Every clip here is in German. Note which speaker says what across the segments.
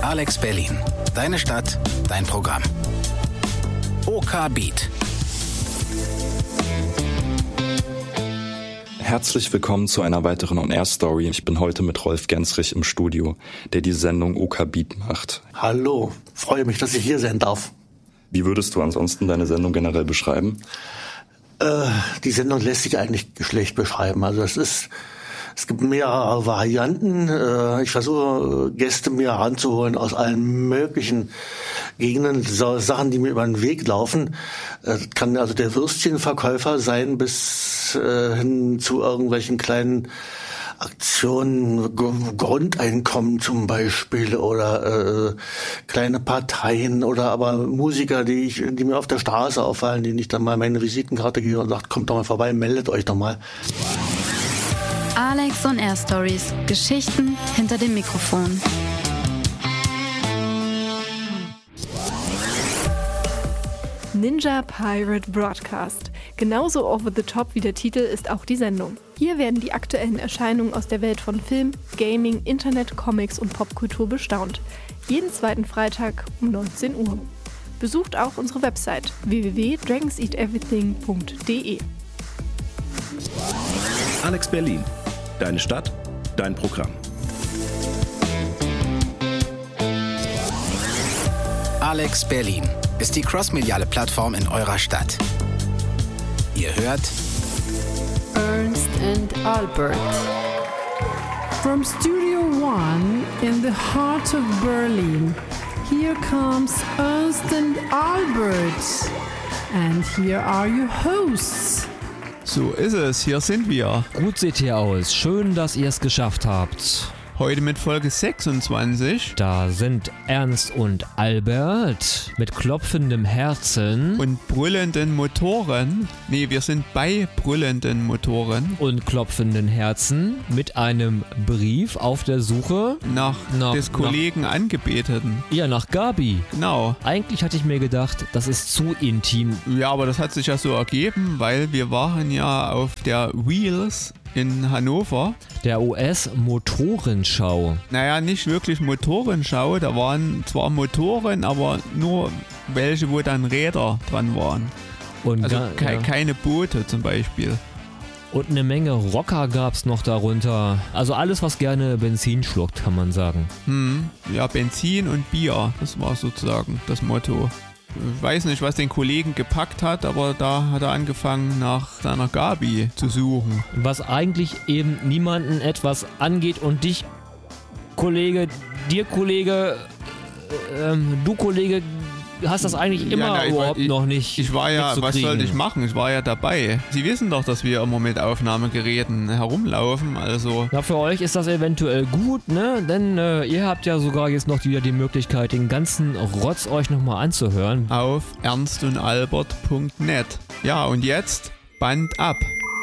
Speaker 1: Alex Berlin. Deine Stadt, dein Programm. OK Beat.
Speaker 2: Herzlich willkommen zu einer weiteren On-Air-Story. Ich bin heute mit Rolf Gensrich im Studio, der die Sendung OK Beat macht.
Speaker 3: Hallo, freue mich, dass ich hier sein darf.
Speaker 2: Wie würdest du ansonsten deine Sendung generell beschreiben?
Speaker 3: Die Sendung lässt sich eigentlich schlecht beschreiben. Also es gibt mehrere Varianten. Ich versuche, Gäste mir heranzuholen aus allen möglichen Gegenden, so Sachen, die mir über den Weg laufen. Das kann also der Würstchenverkäufer sein, bis hin zu irgendwelchen kleinen Aktionen, Grundeinkommen zum Beispiel oder kleine Parteien oder aber Musiker, die mir auf der Straße auffallen, denen ich dann mal meine Visitenkarte gebe und sage, kommt doch mal vorbei, meldet euch doch mal.
Speaker 4: Alex on Air Stories. Geschichten hinter dem Mikrofon.
Speaker 5: Ninja Pirate Broadcast. Genauso over the top wie der Titel ist auch die Sendung. Hier werden die aktuellen Erscheinungen aus der Welt von Film, Gaming, Internet, Comics und Popkultur bestaunt. Jeden zweiten Freitag um 19 Uhr. Besucht auch unsere Website www.dragonseateverything.de.
Speaker 6: Alex Berlin. Deine Stadt, dein Programm.
Speaker 1: Alex Berlin ist die crossmediale Plattform in eurer Stadt. Ihr hört
Speaker 7: Ernst and Albert. From Studio One in the heart of Berlin, here comes Ernst and Albert. And here are your hosts.
Speaker 8: So ist es, hier sind wir.
Speaker 9: Gut seht ihr aus, schön, dass ihr es geschafft habt.
Speaker 8: Heute mit Folge 26.
Speaker 9: Da sind Ernst und Albert mit klopfendem Herzen.
Speaker 8: Und brüllenden Motoren. Nee, wir sind bei brüllenden Motoren.
Speaker 9: Und klopfenden Herzen mit einem Brief auf der Suche
Speaker 8: nach des Kollegen Angebeteten.
Speaker 9: Ja, nach Gabi.
Speaker 8: Genau.
Speaker 9: Eigentlich hatte ich mir gedacht, das ist zu intim.
Speaker 8: Ja, aber das hat sich ja so ergeben, weil wir waren ja auf der Wheels in Hannover.
Speaker 9: Der US-Motorenschau.
Speaker 8: Naja, nicht wirklich Motorenschau. Da waren zwar Motoren, aber nur welche, wo dann Räder dran waren.
Speaker 9: Und
Speaker 8: also keine Boote zum Beispiel.
Speaker 9: Und eine Menge Rocker gab's noch darunter. Also alles, was gerne Benzin schluckt, kann man sagen.
Speaker 8: Ja, Benzin und Bier. Das war sozusagen das Motto. Ich weiß nicht, was den Kollegen gepackt hat, aber da hat er angefangen, nach seiner Gabi zu suchen.
Speaker 9: Was eigentlich eben niemanden etwas angeht und dich, Kollege, dir, Kollege, du, Kollege, hast das eigentlich immer noch nicht.
Speaker 8: Ich war ja, was sollte ich machen? Ich war ja dabei. Sie wissen doch, dass wir immer mit Aufnahmegeräten herumlaufen, also.
Speaker 9: Ja, für euch ist das eventuell gut, ne? Denn ihr habt ja sogar jetzt noch wieder die Möglichkeit, den ganzen Rotz euch nochmal anzuhören.
Speaker 8: Auf ernstundalbert.net. Ja, und jetzt Band ab.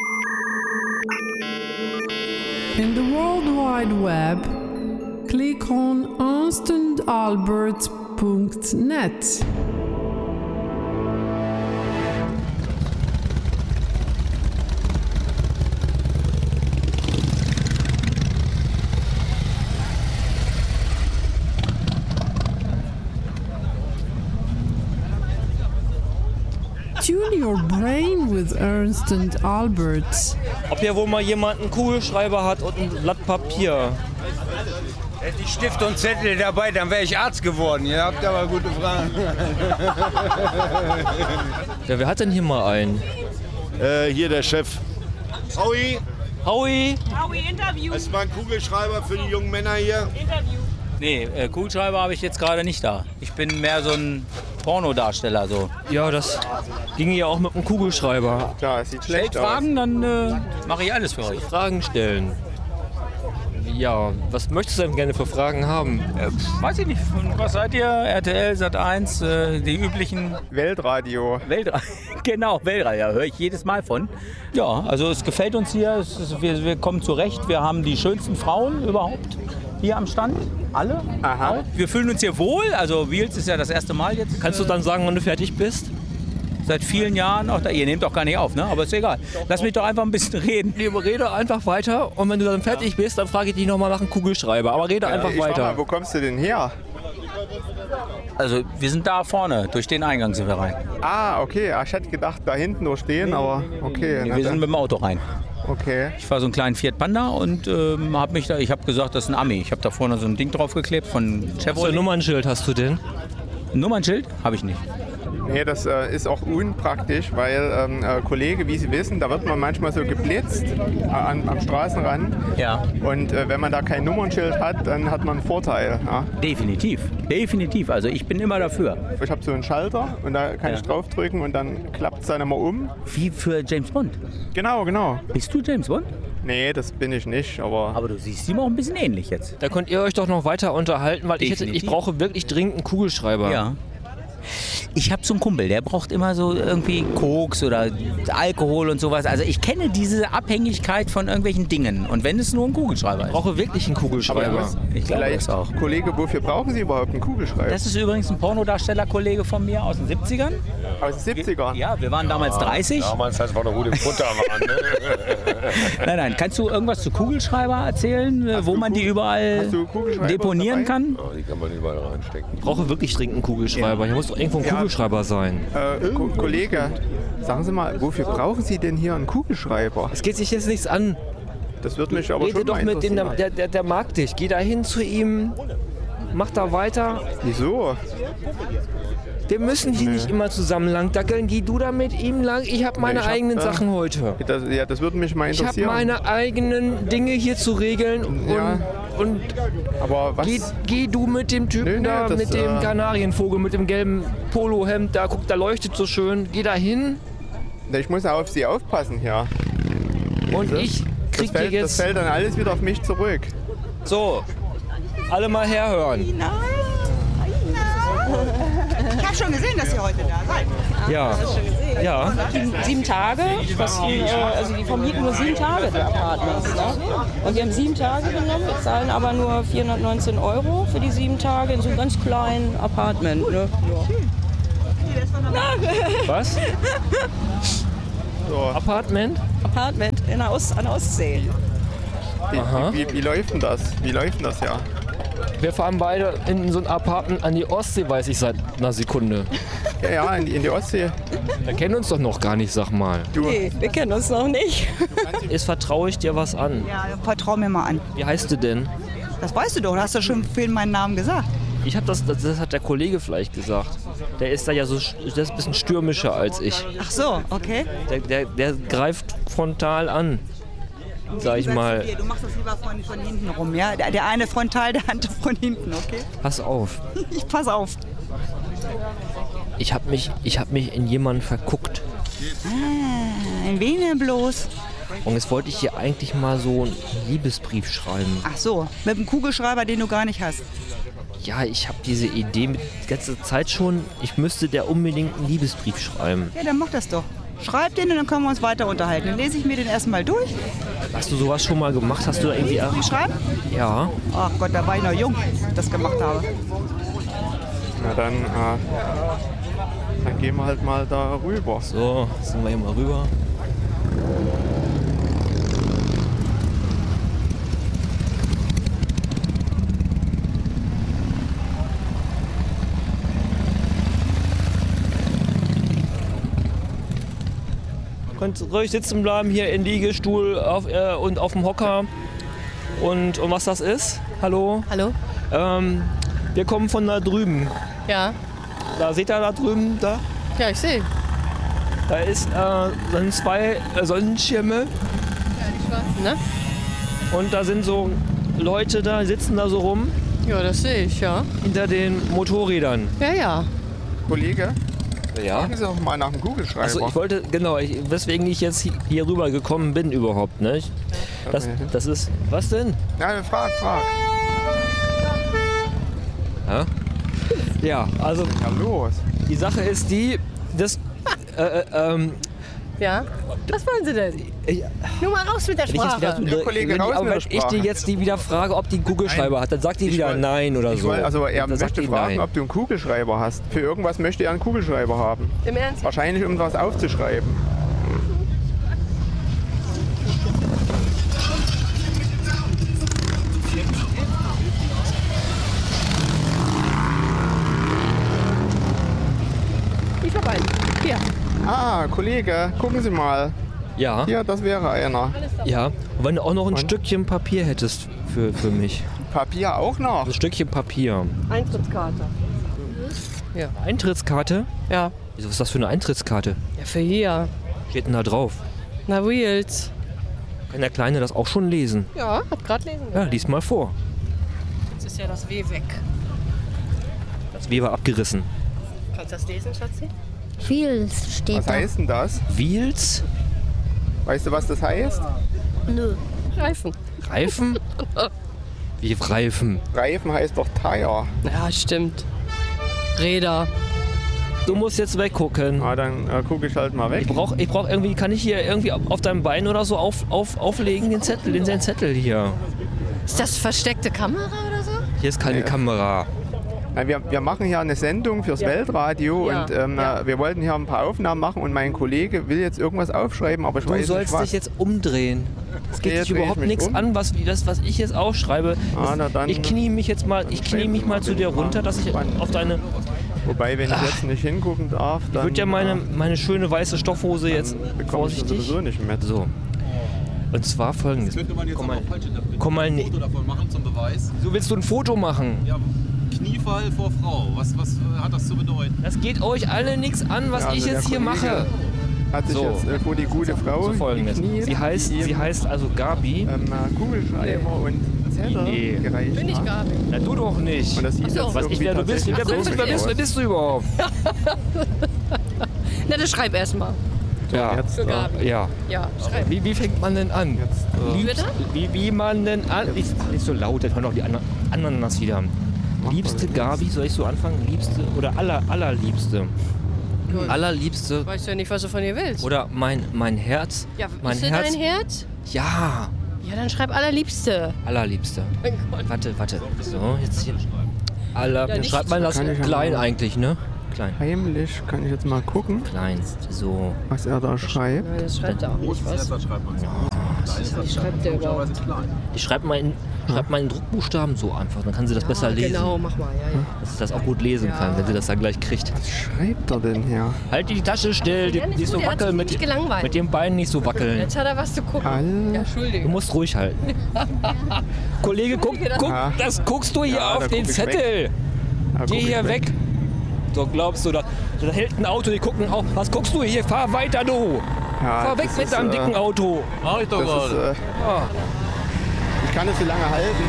Speaker 7: In the World Wide Web, click on ernstundalbert.net. Tune your brain with Ernst and Albert.
Speaker 10: Ob hier wohl mal jemand einen Kugelschreiber hat und ein Blatt Papier?
Speaker 11: Hätte ich Stift und Zettel dabei, dann wäre ich Arzt geworden. Ihr habt aber gute Fragen.
Speaker 10: Ja, wer hat denn hier mal einen?
Speaker 11: Hier der Chef. Howie.
Speaker 10: Howie.
Speaker 12: Howie, Interview.
Speaker 11: Hast du mal einen Kugelschreiber für die jungen Männer hier?
Speaker 12: Interview.
Speaker 10: Nee, Kugelschreiber habe ich jetzt gerade nicht da. Ich bin mehr so ein Pornodarsteller so.
Speaker 9: Ja, das ging ja auch mit einem Kugelschreiber.
Speaker 11: Klar, es sieht schlecht aus.
Speaker 10: Fragen, dann mache ich alles für euch.
Speaker 9: Fragen stellen. Ja, was möchtest du denn gerne für Fragen haben?
Speaker 10: Weiß ich nicht. Was seid ihr? RTL, Sat1, die üblichen...
Speaker 11: Weltradio.
Speaker 10: Genau, Weltradio. Da höre ich jedes Mal von. Ja, also es gefällt uns hier. Wir kommen zurecht. Wir haben die schönsten Frauen überhaupt hier am Stand. Alle.
Speaker 11: Aha.
Speaker 10: Wir fühlen uns hier wohl. Also Wheels ist ja das erste Mal jetzt.
Speaker 9: Kannst du dann sagen, wann du fertig bist?
Speaker 10: Seit vielen Jahren auch da. Ihr nehmt doch gar nicht auf, ne? Aber ist egal. Lass mich doch einfach ein bisschen reden.
Speaker 9: Nee, rede einfach weiter und wenn du dann fertig bist, dann frage ich dich nochmal nach einem Kugelschreiber. Aber rede einfach weiter.
Speaker 11: Mal, wo kommst du denn her?
Speaker 10: Also wir sind da vorne, durch den Eingang sind wir rein.
Speaker 12: Ah, okay. Ich hätte gedacht, da hinten nur stehen, aber okay.
Speaker 10: Wir sind mit dem Auto rein.
Speaker 12: Okay.
Speaker 10: Ich fahre so einen kleinen Fiat Panda und ich habe gesagt, das ist ein Ami. Ich habe da vorne so ein Ding draufgeklebt von Chevrolet.
Speaker 9: Was für ein Nummernschild hast du denn?
Speaker 10: Ein Nummernschild? Habe ich nicht.
Speaker 12: Nee, das ist auch unpraktisch, weil Kollege, wie Sie wissen, da wird man manchmal so geblitzt am Straßenrand.
Speaker 10: Ja.
Speaker 12: Und wenn man da kein Nummernschild hat, dann hat man einen Vorteil. Ja?
Speaker 10: Definitiv. Also ich bin immer dafür.
Speaker 12: Ich habe so einen Schalter und da kann ich draufdrücken und dann klappt es dann immer um.
Speaker 10: Wie für James Bond?
Speaker 12: Genau.
Speaker 10: Bist du James Bond?
Speaker 12: Nee, das bin ich nicht, aber
Speaker 10: du siehst ihm auch ein bisschen ähnlich jetzt.
Speaker 9: Da könnt ihr euch doch noch weiter unterhalten, weil ich brauche wirklich dringend einen Kugelschreiber.
Speaker 10: Ja. Ich habe so einen Kumpel, der braucht immer so irgendwie Koks oder Alkohol und sowas. Also ich kenne diese Abhängigkeit von irgendwelchen Dingen. Und wenn es nur ein Kugelschreiber ist.
Speaker 9: Ich brauche wirklich einen Kugelschreiber.
Speaker 10: Ich glaube das auch.
Speaker 12: Kollege, wofür brauchen Sie überhaupt einen Kugelschreiber?
Speaker 10: Das ist übrigens ein Pornodarstellerkollege von mir aus den 70ern.
Speaker 12: Aus den 70ern?
Speaker 10: Ja, wir waren damals 30.
Speaker 11: Damals, als wir noch gute Futter waren. Ne?
Speaker 10: Nein. Kannst du irgendwas zu Kugelschreiber erzählen, wo man die überall deponieren kann?
Speaker 11: Oh, die kann man überall reinstecken.
Speaker 9: Ich brauche wirklich dringend einen Kugelschreiber. Hier muss doch irgendwo ein Kugelschreiber sein.
Speaker 12: Kollege, sagen Sie mal, wofür brauchen Sie denn hier einen Kugelschreiber?
Speaker 9: Es geht sich jetzt nichts an.
Speaker 12: Das wird mich aber
Speaker 9: Rede
Speaker 12: schon
Speaker 9: doch
Speaker 12: mal
Speaker 9: mit dem,
Speaker 12: interessieren.
Speaker 9: der mag dich. Geh da hin zu ihm, mach da weiter.
Speaker 12: Wieso?
Speaker 9: Wir müssen hier nicht immer zusammen lang dackeln. Geh du da mit ihm lang. Ich habe meine eigenen Sachen heute.
Speaker 12: Das würde mich mal
Speaker 9: Ich
Speaker 12: interessieren.
Speaker 9: habe meine eigenen Dinge hier zu regeln und
Speaker 12: aber was?
Speaker 9: Geh du mit dem Typen mit dem Kanarienvogel, mit dem gelben Polohemd, da guck, da leuchtet so schön. Geh da hin.
Speaker 12: Ich muss ja auf Sie aufpassen hier.
Speaker 9: Und ich krieg dir jetzt...
Speaker 12: Das fällt dann alles wieder auf mich zurück.
Speaker 9: So, alle mal herhören.
Speaker 13: Ich habe schon gesehen, dass ihr heute da seid.
Speaker 9: Ja. Ja.
Speaker 13: 7 Tage, also die vermieten nur 7 Tage die Apartments. Ne? Und wir haben 7 Tage genommen, wir zahlen aber nur 419 € für die 7 Tage in so einem ganz kleinen Apartment. Ne? Ja.
Speaker 9: Was?
Speaker 12: So.
Speaker 9: Apartment
Speaker 13: an der Ostsee.
Speaker 12: Wie läuft denn das? Ja?
Speaker 9: Wir fahren beide in so ein Apartment an die Ostsee, weiß ich seit einer Sekunde.
Speaker 12: Ja, in die Ostsee.
Speaker 9: Wir kennen uns doch noch gar nicht, sag mal.
Speaker 13: Nee, wir kennen uns noch nicht.
Speaker 9: Jetzt vertraue ich dir was an.
Speaker 13: Ja, vertrau mir mal an.
Speaker 9: Wie heißt du denn?
Speaker 13: Das weißt du doch, du hast doch schon vielen meinen Namen gesagt.
Speaker 9: Ich habe das hat der Kollege vielleicht gesagt. Der ist da ja der ist ein bisschen stürmischer als ich.
Speaker 13: Ach so, okay.
Speaker 9: Der greift frontal an. Sag ich mal.
Speaker 13: Du machst das lieber von hinten rum, ja? Der eine frontal, der andere von hinten, okay?
Speaker 9: Pass auf.
Speaker 13: Ich pass auf.
Speaker 9: Ich hab mich in jemanden verguckt.
Speaker 13: In wen denn bloß?
Speaker 9: Und jetzt wollte ich hier eigentlich mal so einen Liebesbrief schreiben.
Speaker 13: Ach so, mit einem Kugelschreiber, den du gar nicht hast.
Speaker 9: Ja, ich habe diese Idee die ganze Zeit schon. Ich müsste der unbedingt einen Liebesbrief schreiben.
Speaker 13: Ja, dann mach das doch. Schreib den und dann können wir uns weiter unterhalten. Dann lese ich mir den erstmal durch.
Speaker 9: Hast du sowas schon mal gemacht? Hast du da irgendwie...
Speaker 13: Wie schreiben?
Speaker 9: Ja.
Speaker 13: Ach Gott, da war ich noch jung, als ich das gemacht habe.
Speaker 12: Na dann gehen wir halt mal da rüber.
Speaker 9: So, sind wir hier mal rüber. Könnt ruhig sitzen bleiben hier im Liegestuhl und auf dem Hocker. Und was das ist? Hallo?
Speaker 14: Hallo?
Speaker 9: Wir kommen von da drüben.
Speaker 14: Ja.
Speaker 9: Da seht ihr da drüben, da?
Speaker 14: Ja, ich sehe.
Speaker 9: Da sind 2 Sonnenschirme.
Speaker 14: Ja, die schwarzen, ne?
Speaker 9: Und da sind so Leute da, sitzen da so rum.
Speaker 14: Ja, das sehe ich, ja.
Speaker 9: Hinter den Motorrädern.
Speaker 14: Ja, ja.
Speaker 12: Kollege?
Speaker 9: Ja.
Speaker 12: Fragen Sie doch mal nach dem Kugelschreiber.
Speaker 9: Also ich wollte, genau, weswegen ich jetzt hier rüber gekommen bin überhaupt, ne? Das ist, was denn?
Speaker 12: Ja, frag.
Speaker 9: Ja? Ja, also
Speaker 12: ja, los.
Speaker 9: Die Sache ist die,
Speaker 14: Ja? Was wollen Sie denn? Nur mal raus mit der Sprache.
Speaker 9: Wenn ich dir jetzt wieder frage, ob die einen Kugelschreiber hat, dann sagt die wieder nein oder so.
Speaker 12: Er möchte fragen, ob du einen Kugelschreiber hast. Für irgendwas möchte er einen Kugelschreiber haben.
Speaker 14: Im Ernst?
Speaker 12: Wahrscheinlich, um was aufzuschreiben. Ah, Kollege, gucken Sie mal.
Speaker 15: Ja.
Speaker 12: Hier, das wäre einer.
Speaker 15: Ja, und wenn du auch noch ein Stückchen Papier hättest für mich.
Speaker 12: Papier auch noch?
Speaker 15: Ein Stückchen Papier.
Speaker 14: Eintrittskarte.
Speaker 15: Ja. Eintrittskarte?
Speaker 14: Ja.
Speaker 15: Wieso ist das für eine Eintrittskarte?
Speaker 14: Ja, für hier.
Speaker 15: Steht denn da drauf?
Speaker 14: Na, Wheels.
Speaker 15: Kann der Kleine das auch schon lesen?
Speaker 14: Ja, hat gerade lesen.
Speaker 15: Ja, lies mal vor.
Speaker 14: Jetzt ist ja das W weg.
Speaker 15: Das W war abgerissen.
Speaker 14: Kannst du das lesen, Schatzi?
Speaker 16: Wheels steht
Speaker 12: Was
Speaker 16: da.
Speaker 12: heißt denn das?
Speaker 15: Wheels?
Speaker 12: Weißt du, was das heißt?
Speaker 14: Nö. Reifen.
Speaker 15: Reifen? Wie Reifen?
Speaker 12: Reifen heißt doch Tire.
Speaker 14: Ja, stimmt. Räder.
Speaker 15: Du musst jetzt weggucken.
Speaker 12: Ah, dann gucke ich halt mal weg.
Speaker 15: Ich brauch irgendwie, kann ich hier irgendwie auf deinem Bein oder so auflegen, den Zettel hier.
Speaker 14: Ist das versteckte Kamera oder so?
Speaker 15: Hier ist keine Kamera.
Speaker 12: Wir machen hier eine Sendung fürs Weltradio und wir wollten hier ein paar Aufnahmen machen und mein Kollege will jetzt irgendwas aufschreiben, aber ich weiß nicht was.
Speaker 15: Du sollst dich jetzt umdrehen. Es geht dich überhaupt nichts an, was ich jetzt aufschreibe. Ich knie mich jetzt mal, zu dir runter, dass ich auf deine...
Speaker 12: Wobei, wenn ich jetzt nicht hingucken darf, dann...
Speaker 15: Ich würde ja meine schöne weiße Stoffhose jetzt vorsichtig...
Speaker 12: Ich sowieso nicht mit.
Speaker 15: So. Und zwar folgendes.
Speaker 17: Könnte man jetzt
Speaker 15: Komm mal
Speaker 17: ein Foto davon machen zum Beweis.
Speaker 15: So, willst du ein Foto machen?
Speaker 17: Ja, Kniefall vor Frau. Was hat das zu bedeuten?
Speaker 15: Das geht euch alle nichts an, was ich jetzt hier mache.
Speaker 12: Hat sich jetzt vor die gute Frau
Speaker 15: so folgendes. Sie heißt also Gabi.
Speaker 12: Kugelschreiber und Zettel gereicht.
Speaker 14: Bin ich Gabi?
Speaker 15: Na, du doch nicht.
Speaker 12: Und das sieht
Speaker 14: so.
Speaker 15: Wer bist du überhaupt?
Speaker 14: Na, dann schreib erst mal.
Speaker 15: Ja.
Speaker 14: Für Gabi.
Speaker 15: Ja.
Speaker 14: Ja, schreib.
Speaker 15: Wie fängt man denn an? Wie man denn an? Nicht so laut, dann hören auch die anderen das wieder. Liebste Gabi, soll ich so anfangen? Liebste oder allerliebste?
Speaker 14: Gut.
Speaker 15: Allerliebste.
Speaker 14: Weißt du ja nicht, was du von ihr willst.
Speaker 15: Oder mein Herz.
Speaker 14: Ja,
Speaker 15: mein
Speaker 14: ist
Speaker 15: Herz.
Speaker 14: dein Herz?
Speaker 15: Ja.
Speaker 14: Ja, dann schreib allerliebste.
Speaker 15: Allerliebste.
Speaker 14: Mein Gott.
Speaker 15: Warte. So, jetzt hier. Dann schreibt man das klein eigentlich, ne? Klein.
Speaker 12: Heimlich kann ich jetzt mal gucken.
Speaker 15: Klein. So.
Speaker 12: Was er da schreibt.
Speaker 14: Nein, das schreibt er auch nicht, was? Was schreibt der überhaupt?
Speaker 15: Ich schreibe mal in Druckbuchstaben so einfach, dann kann sie das besser lesen.
Speaker 14: Genau, mach mal, ja.
Speaker 15: Dass sie das auch gut lesen kann, wenn sie das dann gleich kriegt.
Speaker 12: Was schreibt er denn hier?
Speaker 15: Halt die Tasche still, nicht so wackeln mit dem Bein nicht so wackeln.
Speaker 14: Jetzt hat er was zu gucken. Ja, Entschuldige.
Speaker 15: Du musst ruhig halten. Kollege, guck, das guckst du hier auf den Zettel. Geh hier weg. So glaubst du, da hält ein Auto, die gucken auch. Was guckst du hier? Fahr weiter, du.
Speaker 12: Ja,
Speaker 15: fahr weg mit deinem dicken Auto.
Speaker 17: Mach ich doch gerade.
Speaker 12: Ich kann es so lange halten.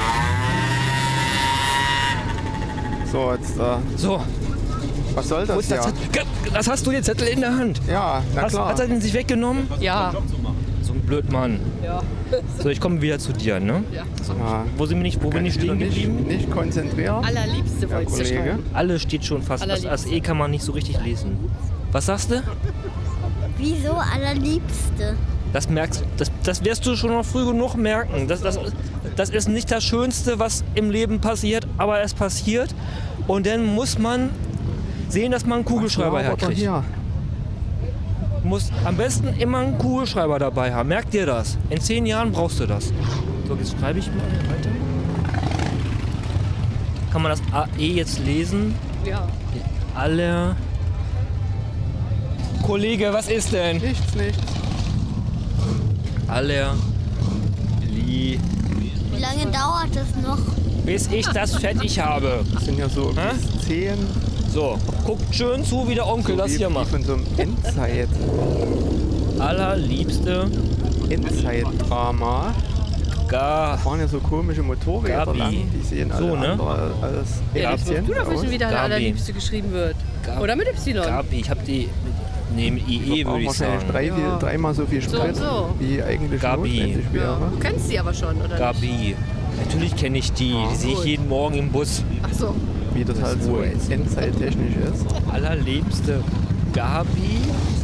Speaker 12: So, jetzt
Speaker 15: So.
Speaker 12: Was soll das ja?
Speaker 15: Das hast du den Zettel in der Hand.
Speaker 12: Ja, na klar.
Speaker 15: Hat er den sich weggenommen?
Speaker 14: Ja.
Speaker 15: So ein Blödmann.
Speaker 14: Ja.
Speaker 15: So, ich komme wieder zu dir, ne?
Speaker 14: Ja.
Speaker 15: So. Wo bin ich stehen geblieben?
Speaker 12: Nicht konzentrieren.
Speaker 14: Allerliebste wolltest du schreiben.
Speaker 15: Alles steht schon fast. Das E kann man nicht so richtig lesen. Was sagst du?
Speaker 16: Wieso allerliebste?
Speaker 15: Das wirst du schon noch früh genug merken. Das ist nicht das Schönste, was im Leben passiert, aber es passiert. Und dann muss man sehen, dass man einen Kugelschreiber herkriegt. Du musst am besten immer einen Kugelschreiber dabei haben. Merk dir das. In 10 Jahren brauchst du das. So, jetzt schreibe ich mal weiter. Kann man das AE jetzt lesen?
Speaker 14: Ja.
Speaker 15: Alle. Kollege, was ist denn?
Speaker 12: Nichts.
Speaker 16: Wie lange dauert es noch?
Speaker 15: Bis ich das fertig habe.
Speaker 12: Das sind ja so 10.
Speaker 15: So, guckt schön zu, wie der Onkel das hier macht.
Speaker 12: Von so einem Endzeit.
Speaker 15: Allerliebste
Speaker 12: Endzeit-Drama. Da fahren ja so komische Motorräder
Speaker 15: Gabi.
Speaker 12: lang, die sehen alle
Speaker 15: So, ne?
Speaker 12: andere als effizient
Speaker 14: Du darfst wissen, wie deine allerliebste geschrieben wird. Oder mit Y.
Speaker 15: Gabi, ich habe die mit IE, würde ich sagen.
Speaker 12: Wahrscheinlich dreimal so viel Sprit, wie eigentlich notwendig wäre.
Speaker 14: Du kennst sie aber schon, oder
Speaker 15: Gabi.
Speaker 14: nicht?
Speaker 15: Natürlich kenne ich die. Die sehe ich jeden Morgen im Bus.
Speaker 14: Ach so.
Speaker 12: Wie das halt so endzeittechnisch ist.
Speaker 15: Allerliebste Gabi.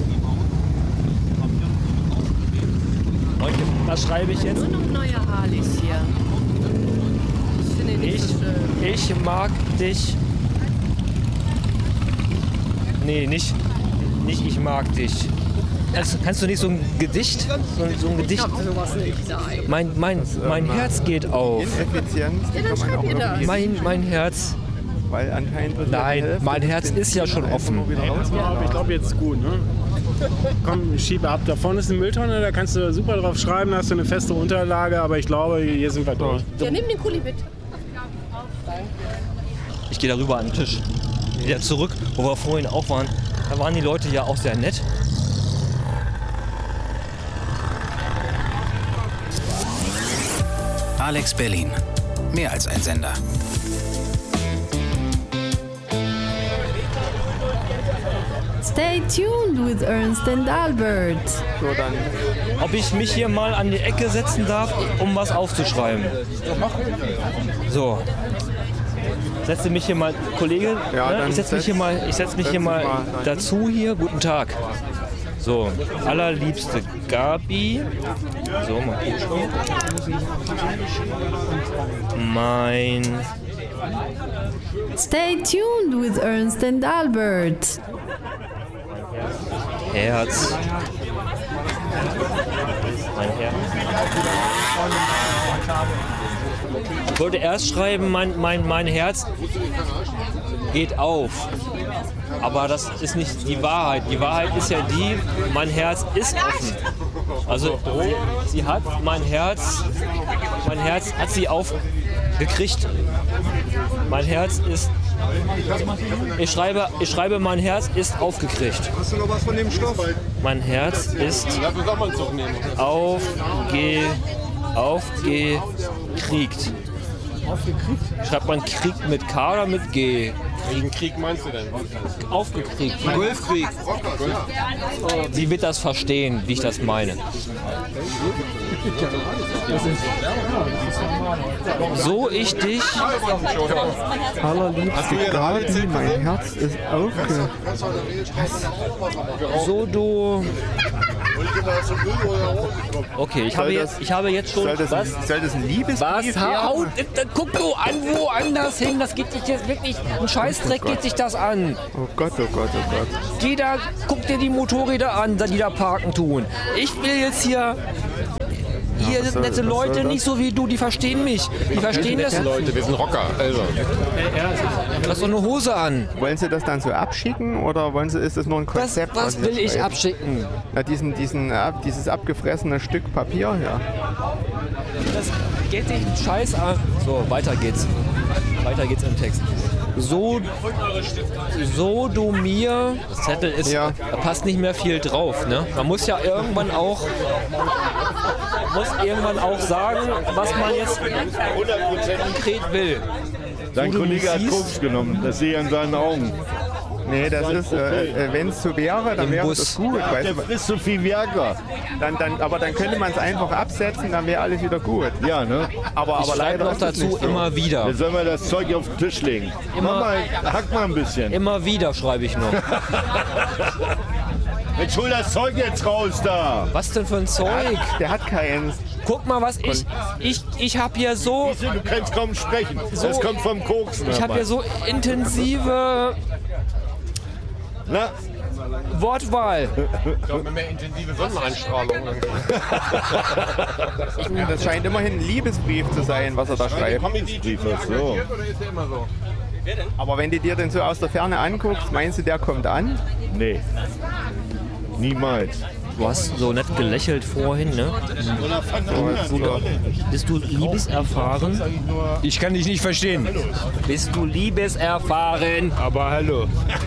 Speaker 15: Leute, was schreibe ich jetzt?
Speaker 14: Nur noch neue Harleys hier. Ich finde ihn nicht so schön.
Speaker 15: Ich mag dich. Nee, nicht ich mag dich. Kannst du nicht so ein Gedicht? So ein Gedicht?
Speaker 14: Ich sowas nicht, nein.
Speaker 15: Mein Herz geht auf.
Speaker 12: Ineffizient.
Speaker 14: Ja, dann schreib ihr das.
Speaker 15: Mein Herz.
Speaker 12: Weil anscheinend wird
Speaker 15: Nein, mein Herz ist ja schon offen.
Speaker 18: Ich glaube, jetzt ist gut, ne? Komm, schiebe ab. Da vorne ist eine Mülltonne, da kannst du super drauf schreiben, da hast du eine feste Unterlage, aber ich glaube, hier sind wir durch.
Speaker 14: Ja, nimm den Kuli mit.
Speaker 15: Ich gehe darüber an den Tisch. Wieder zurück, wo wir vorhin auch waren. Da waren die Leute ja auch sehr nett.
Speaker 1: Alex Berlin. Mehr als ein Sender.
Speaker 7: Stay tuned with Ernst and Albert.
Speaker 12: So, dann.
Speaker 15: Ob ich mich hier mal an die Ecke setzen darf, um was aufzuschreiben. So. Setze mich hier mal, Kollege,
Speaker 12: ja,
Speaker 15: ne? Ich setze mich hier mal dazu hier. Guten Tag. So, allerliebste Gabi. So, mal gucken. Mein
Speaker 7: Stay tuned with Ernst and Albert.
Speaker 15: Herz. Mein Herz. Ich wollte erst schreiben, mein Herz geht auf. Aber das ist nicht die Wahrheit. Die Wahrheit ist ja die, mein Herz ist offen. Also sie hat mein Herz hat sie aufgekriegt. Mein Herz ist, ich schreibe, mein Herz ist aufgekriegt.
Speaker 17: Hast du noch was von dem Stoff?
Speaker 15: Mein Herz ist aufgekriegt. Schreibt man Krieg mit K oder mit G?
Speaker 17: Welchen Krieg meinst du denn?
Speaker 15: Aufgekriegt.
Speaker 17: Golfkrieg.
Speaker 15: Sie wird das verstehen, wie ich das meine. So ich dich.
Speaker 12: Allerliebste Gabi, mein Herz ist aufgekriegt.
Speaker 15: So du. Okay, ich habe jetzt schon.
Speaker 12: Soll das ein Liebesbrief werden?
Speaker 15: Guck du an, woanders hin. Das geht dich jetzt wirklich. Ein Scheißdreck geht sich das an.
Speaker 12: Oh Gott, oh Gott, oh Gott.
Speaker 15: Guck dir die Motorräder an, die da parken tun. Ich will jetzt hier. Hier sind nette Leute, nicht so wie du, die verstehen mich. Die verstehen das.
Speaker 17: Leute, wir sind Rocker. Also.
Speaker 15: Du hast doch eine Hose an.
Speaker 12: Wollen Sie das dann so abschicken oder ist das nur ein Konzept?
Speaker 15: Was will ich abschicken?
Speaker 12: Na, dieses abgefressene Stück Papier hier.
Speaker 15: Das geht dich einen Scheiß an. So, weiter geht's. Weiter geht's im Text. So du mir. Das Zettel ist, da passt nicht mehr viel drauf, ne? Man muss ja irgendwann auch sagen, was man jetzt konkret will.
Speaker 19: Dein Kollege hat Koks genommen, das sehe ich an seinen Augen.
Speaker 12: Nee, das ist, wenn es so wäre, dann wäre das gut.
Speaker 19: Der frisst so viel Viagra.
Speaker 12: Aber dann könnte man es einfach absetzen, dann wäre alles wieder gut.
Speaker 19: Ja, ne?
Speaker 12: Aber leider
Speaker 15: noch dazu so. Immer wieder.
Speaker 19: Jetzt sollen wir das Zeug auf den Tisch legen. Hack mal ein bisschen.
Speaker 15: Immer wieder schreibe ich noch.
Speaker 19: Jetzt hol das Zeug jetzt raus da.
Speaker 15: Was denn für ein Zeug?
Speaker 12: Der hat keins.
Speaker 15: Guck mal, was ich habe hier so...
Speaker 19: Du kannst kaum sprechen. So, das kommt vom Koksen.
Speaker 15: Ich habe hier so intensive... Wortwahl.
Speaker 17: Ich glaube, mehr intensive Sonneneinstrahlung.
Speaker 12: Das scheint immerhin ein Liebesbrief zu sein, was er da schreibt.
Speaker 19: Liebesbrief, so.
Speaker 12: Aber wenn du dir den so aus der Ferne anguckst, meinst du, der kommt an?
Speaker 19: Nee. Niemals.
Speaker 15: Du hast so nett gelächelt vorhin, ne? Bist du liebeserfahren?
Speaker 11: Ich kann dich nicht verstehen.
Speaker 15: Bist du liebeserfahren?
Speaker 11: Aber hallo.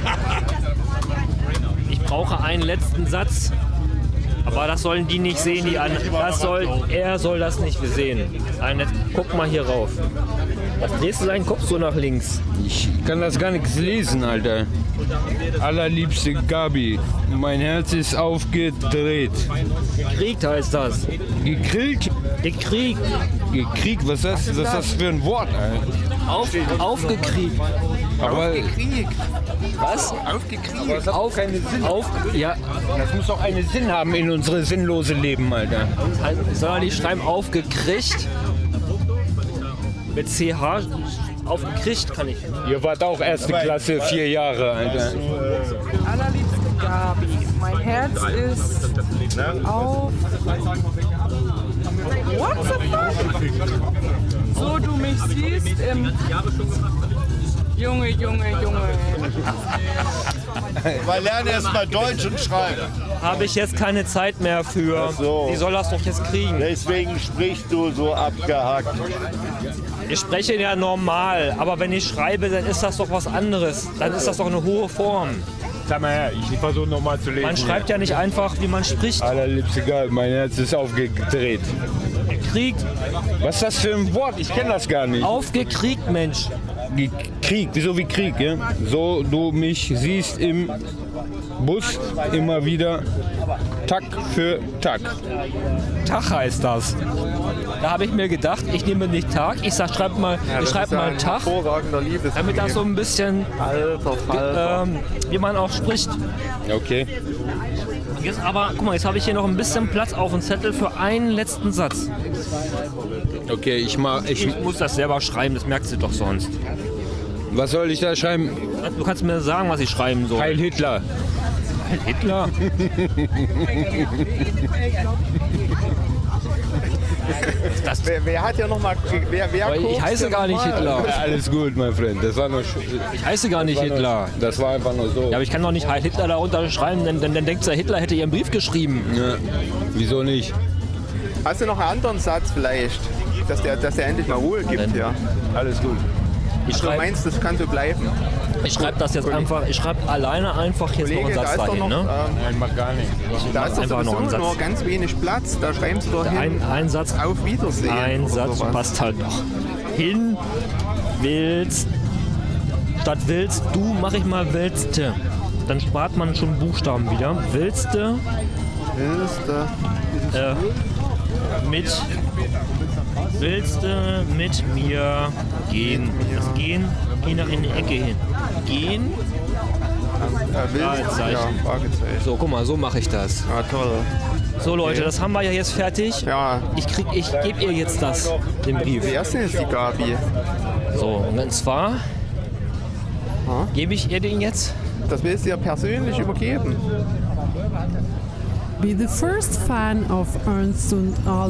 Speaker 15: Ich brauche einen letzten Satz. Aber das sollen die nicht sehen, die anderen. Er soll das nicht sehen. Guck mal hier rauf. Was drehst du deinen Kopf so nach links?
Speaker 11: Ich kann das gar nichts lesen, Alter. Allerliebste Gabi, mein Herz ist aufgedreht.
Speaker 15: Gekriegt heißt das.
Speaker 11: Gekriegt?
Speaker 15: Gekriegt.
Speaker 11: Gekriegt? Was ist das für ein Wort, Alter?
Speaker 15: Aufgekriegt.
Speaker 11: Aber
Speaker 15: aufgekriegt. Was?
Speaker 11: Aufgekriegt. Das hat keinen Sinn. Ja, das muss doch einen Sinn haben in unsere sinnlose Leben, Alter.
Speaker 15: Soll er nicht schreiben aufgekriegt? Mit CH aufgekriegt kann ich.
Speaker 11: Ihr wart auch erste Klasse, 4 Jahre, Alter.
Speaker 20: Allerliebste Gabi, mein Herz ist auf... What the fuck? So du mich siehst im... Junge.
Speaker 19: Weil lerne erst mal Deutsch und schreiben.
Speaker 15: Habe ich jetzt keine Zeit mehr für.
Speaker 19: Ach so.
Speaker 15: Die soll das doch jetzt kriegen.
Speaker 19: Deswegen sprichst du so abgehackt.
Speaker 15: Ich spreche ja normal, aber wenn ich schreibe, dann ist das doch was anderes. Dann ist das doch eine hohe Form.
Speaker 11: Sag mal her, ich versuche nochmal zu lesen.
Speaker 15: Man schreibt ja nicht einfach, wie man spricht.
Speaker 11: Allerliebste Gabi, mein Herz ist aufgedreht.
Speaker 15: Gekriegt.
Speaker 11: Was ist das für ein Wort? Ich kenne das gar nicht.
Speaker 15: Aufgekriegt, Mensch.
Speaker 11: Krieg, wieso wie Krieg, ja? So du mich siehst im Bus immer wieder Tag für Tag.
Speaker 15: Tag heißt das. Da habe ich mir gedacht, ich nehme nicht Tag, ich schreibe mal Tag, damit das so ein bisschen, wie man auch spricht.
Speaker 11: Okay.
Speaker 15: Jetzt aber, guck mal, jetzt habe ich hier noch ein bisschen Platz auf dem Zettel für einen letzten Satz.
Speaker 11: Okay, ich
Speaker 15: muss das selber schreiben, das merkst du doch sonst.
Speaker 11: Was soll ich da schreiben?
Speaker 15: Du kannst mir sagen, was ich schreiben soll.
Speaker 11: Heil Hitler.
Speaker 15: Heil Hitler?
Speaker 12: Wer hat ja nochmal.
Speaker 15: Ich heiße gar nicht Hitler.
Speaker 11: Ja, alles gut, mein Freund. Das war nur.
Speaker 15: Ich heiße gar nicht Hitler.
Speaker 11: Das war einfach nur so.
Speaker 15: Ja, aber ich kann doch nicht Heil Hitler darunter schreiben, denn dann denkt der Hitler hätte ihren Brief geschrieben.
Speaker 11: Ja. Wieso nicht?
Speaker 12: Hast du noch einen anderen Satz vielleicht? Dass der endlich mal Ruhe gibt, ja.
Speaker 11: Alles gut.
Speaker 12: Du meinst, das kann so bleiben?
Speaker 15: Ich schreibe das jetzt einfach, ich schreibe alleine einfach jetzt noch einen Satz dahin, ne?
Speaker 11: Nein, mach gar nicht.
Speaker 12: Da ist doch sowieso nur ganz wenig Platz, da schreiben Sie doch hin.
Speaker 15: Ein Satz.
Speaker 12: Auf Wiedersehen.
Speaker 15: Ein Satz sowas. Passt halt noch. Hin, willst, statt willst du, mach ich mal willste. Dann spart man schon Buchstaben wieder. Willste. Willste mit mir gehen. Das gehen, geh nach in die Ecke hin. Gehen. Fragezeichen.
Speaker 12: Ja, Fragezeichen.
Speaker 15: So, guck mal, so mache ich das.
Speaker 12: Ja, toll.
Speaker 15: So Leute, das haben wir ja jetzt fertig.
Speaker 12: Ja.
Speaker 15: Ich gebe ihr jetzt den Brief.
Speaker 12: Wer ist denn jetzt die Gabi?
Speaker 15: So, und zwar gebe ich ihr den jetzt.
Speaker 12: Das willst du ihr persönlich übergeben.
Speaker 7: Be the first fan of Ernst und Albert.